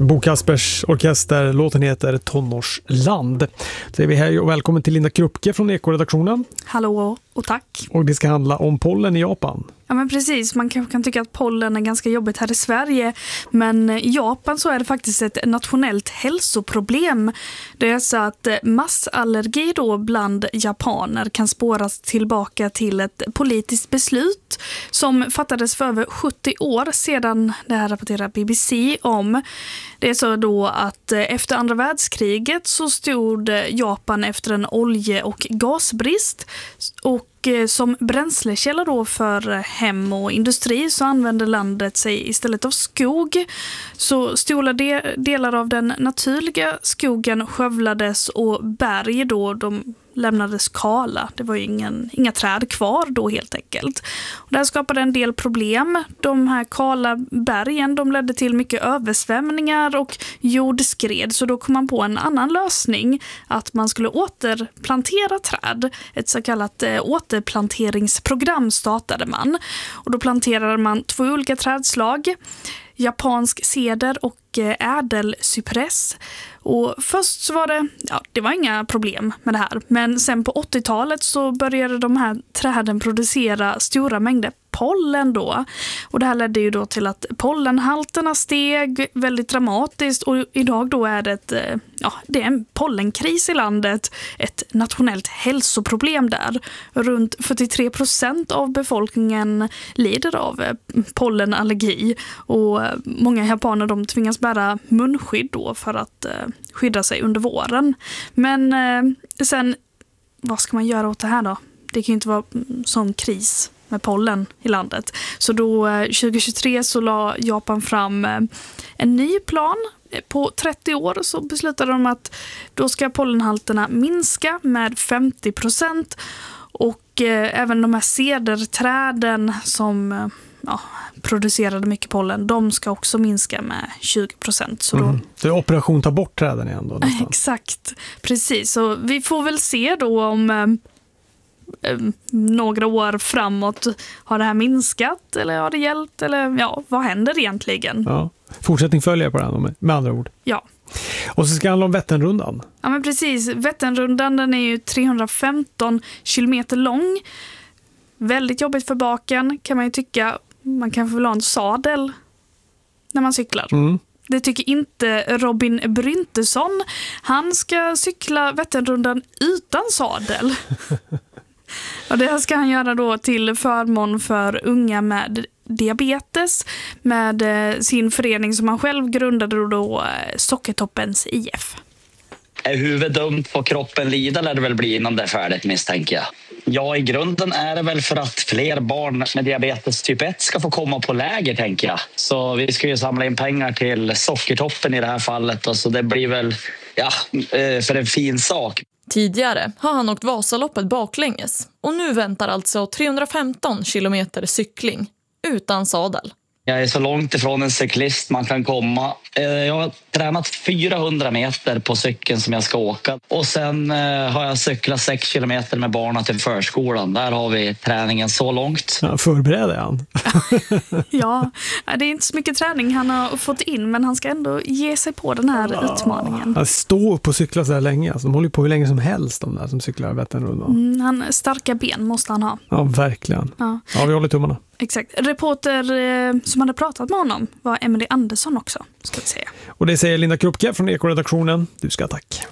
Bo Kaspers orkester, låten heter Tonårsland. Så är vi här och välkommen till Linda Krupke från Ekoredaktionen. Hallå och tack. Och det ska handla om pollen i Japan. Ja men precis, man kan tycka att pollen är ganska jobbigt här i Sverige, men i Japan så är det faktiskt ett nationellt hälsoproblem. Det är så att massallergi då bland japaner kan spåras tillbaka till ett politiskt beslut som fattades för över 70 år sedan. Det här rapporterar BBC om. Det är så då att efter andra världskriget så stod Japan efter en olje- och gasbrist, och som bränslekälla då för hem och industri så använde landet sig istället av skog. Så stora delar av den naturliga skogen skövlades och berg då de lämnades kala. Det var ju inga träd kvar då helt enkelt. Och det här skapade en del problem. De här kala bergen de ledde till mycket översvämningar och jordskred. Så då kom man på en annan lösning, att man skulle återplantera träd. Ett så kallat återplanteringsprogram startade man. Och då planterade man 2 olika trädslag. Japansk ceder och ädelcypress. Och först så var det var inga problem med det här. Men sen på 80-talet så började de här träden producera stora mängder pollen då. Och det här ledde ju då till att pollenhalterna steg väldigt dramatiskt, och idag då är det det är en pollenkris i landet, ett nationellt hälsoproblem där. Runt 43% av befolkningen lider av pollenallergi, och många japaner de tvingas bära munskydd då för att skydda sig under våren. Men sen, vad ska man göra åt det här då? Det kan ju inte vara sån kris med pollen i landet. Så då 2023 så la Japan fram en ny plan. På 30 år så beslutade de att då ska pollenhalterna minska med 50%, och även de här cederträden som producerade mycket pollen, de ska också minska med 20%. Så då... Det är operation ta bort träden igen då nästan. Exakt, precis. Så vi får väl se då om några år framåt, har det här minskat eller har det hjälpt, eller vad händer egentligen? Ja. Fortsättning följer på den med andra ord. Ja. Och så ska det handla om Vätternrundan. Ja men precis, Vätternrundan den är ju 315 kilometer lång. Väldigt jobbigt för baken kan man ju tycka. Man kan få ha en sadel när man cyklar. Det tycker inte Robin Bryntesson. Han ska cykla Vätternrundan utan sadel. Och det här ska han göra då till förmån för unga med diabetes, med sin förening som han själv grundade då, Sockertoppens IF. Är huvudet dumt på kroppen lida lär det väl bli innan det är färdigt, misstänker jag. Ja, i grunden är det väl för att fler barn med diabetes typ 1 ska få komma på läger, tänker jag. Så vi ska ju samla in pengar till Sockertoppen i det här fallet. Och så det blir väl för en fin sak. Tidigare har han åkt Vasaloppet baklänges, och nu väntar alltså 315 kilometer cykling utan sadel. Jag är så långt ifrån en cyklist man kan komma. Jag har tränat 400 meter på cykeln som jag ska åka. Och sen har jag cyklat 6 kilometer med barnen till förskolan. Där har vi träningen så långt. Ja, förbereder han. Ja, det är inte så mycket träning han har fått in, men han ska ändå ge sig på den här utmaningen. Han står på cykla så här länge. Alltså, de håller på hur länge som helst, de där som cyklar Vätternrundan. Han starka ben måste han ha. Ja, verkligen. Ja, vi håller tummarna. Exakt. Reporter som hade pratat med honom var Emily Andersson också, ska vi säga. Och det säger Linda Krupke från Ekoredaktionen. Du ska tack.